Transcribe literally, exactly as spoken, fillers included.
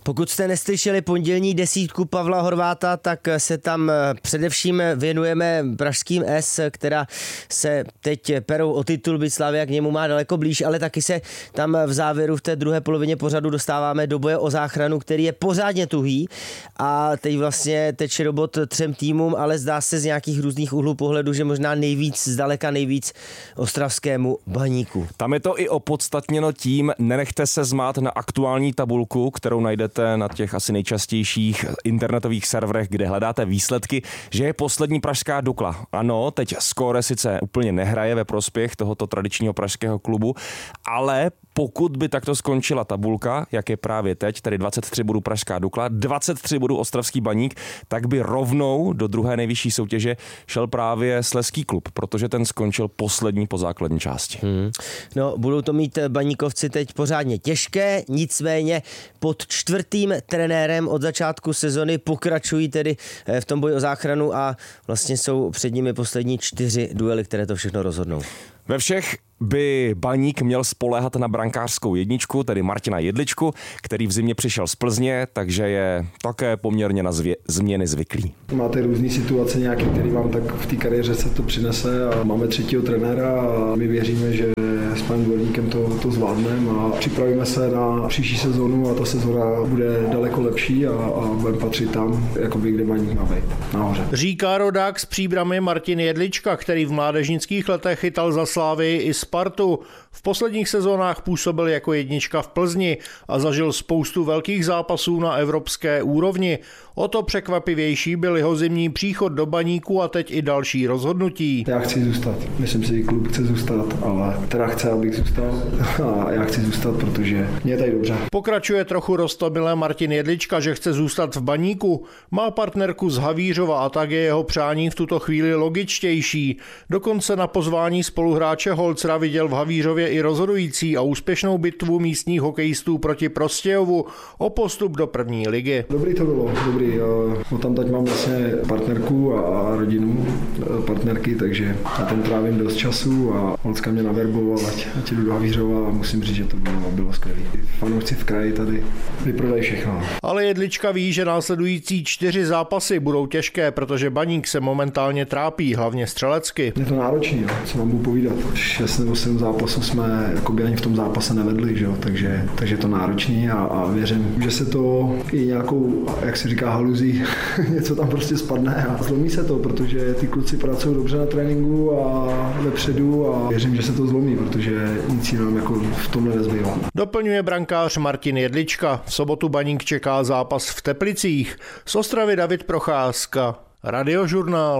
Pokud jste neslyšeli pondělní desítku Pavla Horváta, tak se tam především věnujeme pražským S, která se teď perou o titul, byť Slavia k němu má daleko blíž, ale taky se tam v závěru v té druhé polovině pořadu dostáváme do boje o záchranu, který je pořádně tuhý a teď vlastně teče robot třem týmům, ale zdá se z nějakých různých úhlů pohledu, že možná nejvíc, zdaleka nejvíc ostravskému Baníku. Tam je to i opodstatněno tím, nenechte se zmát na aktuální tabulku, kterou najdete na těch asi nejčastějších internetových serverech, kde hledáte výsledky, že je poslední pražská Dukla. Ano, teď skóre sice úplně nehraje ve prospěch tohoto tradičního pražského klubu, ale pokud by takto skončila tabulka, jak je právě teď, tedy dvacet tři bodů pražská Dukla, dvacet tři bodů ostravský Baník, tak by rovnou do druhé nejvyšší soutěže šel právě Slezský klub, protože ten skončil poslední po základní části. Hmm. No, budou to mít Baníkovci teď pořádně těžké, nicméně pod čtvrtým trenérem od začátku sezony pokračují tedy v tom boji o záchranu a vlastně jsou před nimi poslední čtyři duely, které to všechno rozhodnou. Ve všech by Baník měl spoléhat na brankářskou jedničku, tedy Martina Jedličku, který v zimě přišel z Plzně, takže je také poměrně na zvě- změny zvyklý. Máte různý situace nějaký, který vám tak v té kariéře se to přinese a máme třetího trenéra a my věříme, že s panem Dvorníkem to, to zvládneme a připravíme se na příští sezónu a ta sezóna bude daleko lepší a, a budeme patřit tam, jakoby, kde Baník má být, nahoře. Říká rodák z Příbrami Martin Jedlička, který v mládežnických letech chytal za Slávii i Spartu. V posledních sezónách působil jako jednička v Plzni a zažil spoustu velkých zápasů na evropské úrovni. O to překvapivější byl jeho zimní příchod do Baníku a teď i další rozhodnutí. Já chci zůstat. Myslím si, že klub chce zůstat, ale teda chce, abych zůstal a já chci zůstat, protože mě je tady dobře. Pokračuje trochu roztomilé Martin Jedlička, že chce zůstat v Baníku. Má partnerku z Havířova a tak je jeho přání v tuto chvíli logičtější. Dokonce na pozvání spoluhráče Holcera viděl v Havířově i rozhodující a úspěšnou bitvu místních hokejistů proti Prostějovu o postup do první ligy. Dobrý to bylo, dobrý. No, tam teď mám vlastně partnerku a rodinu partnerky, takže na tom trávím dost času a Holcka mě naverboval, ať, ať jdu do Havířova a musím říct, že to bylo, bylo skvělé. Fanoušci v kraji tady vyprodají všechno. Ale Jedlička ví, že následující čtyři zápasy budou těžké, protože Baník se momentálně trápí, hlavně střelecky. Je to náročný, jo, co vám budu povídat. Šest nebo sedm zápasů jsme jakoby ani v tom zápase nevedli, že jo, takže, takže je to náročný a, a věřím, že se to i nějakou, jak se říká, haluzí, něco tam prostě spadne a zlomí se to, protože ty kluci pracují dobře na tréninku a vepředu a věřím, že se to zlomí, protože nic jiného jako v tomhle nezbývá. Doplňuje brankář Martin Jedlička. V sobotu Baník čeká zápas v Teplicích. Z Ostravy David Procházka, Radiožurnál.